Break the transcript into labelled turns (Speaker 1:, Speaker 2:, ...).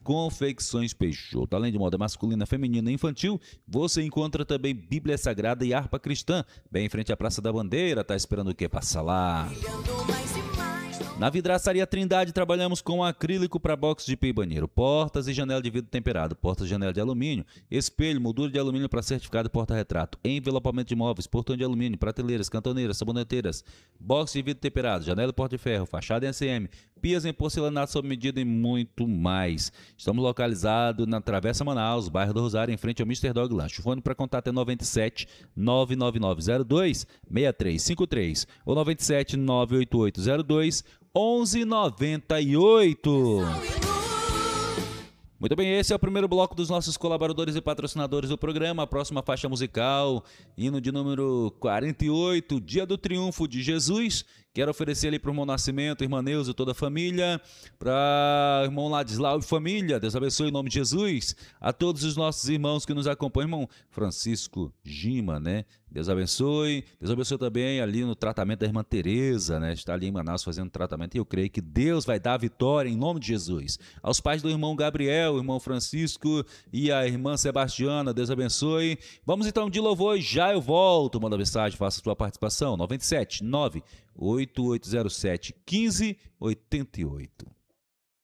Speaker 1: Confecções Peixoto. Além de moda masculina, feminina e infantil, você encontra também Bíblia Sagrada e harpa cristã. Bem em frente à Praça da Bandeira, tá esperando o quê? Passa lá. Na Vidraçaria Trindade, trabalhamos com acrílico para box de pia e banheiro, portas e janela de vidro temperado, portas e janela de alumínio, espelho, moldura de alumínio para certificado e porta-retrato, envelopamento de móveis, portão de alumínio, prateleiras, cantoneiras, saboneteiras, box de vidro temperado, janela e porta de ferro, fachada em ACM, pias em porcelanato sob medida e muito mais. Estamos localizados na Travessa Manaus, bairro do Rosário, em frente ao Mr. Dog Lanche. O fone para contato é 97 99902 6353 ou 97 98802 1198. Muito bem, esse é o primeiro bloco dos nossos colaboradores e patrocinadores do programa. A próxima faixa musical, hino de número 48, Dia do Triunfo de Jesus. Quero oferecer ali para o irmão Nascimento, irmã Neuza e toda a família, para o irmão Ladislau e família, Deus abençoe em nome de Jesus, a todos os nossos irmãos que nos acompanham, irmão Francisco Gima, né? Deus abençoe também ali no tratamento da irmã Tereza, né? Está ali em Manaus fazendo tratamento e eu creio que Deus vai dar a vitória em nome de Jesus. Aos pais do irmão Gabriel, o irmão Francisco e a irmã Sebastiana, Deus abençoe. Vamos então de louvor, já eu volto. Manda mensagem, faça a sua participação, 97 98807 1588.